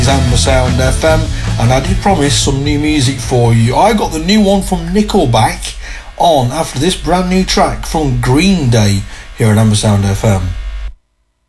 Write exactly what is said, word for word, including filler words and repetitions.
Amber Sound F M, and I did promise some new music for you. I got the new one from Nickelback on after this brand new track from Green Day here at Amber Sound F M.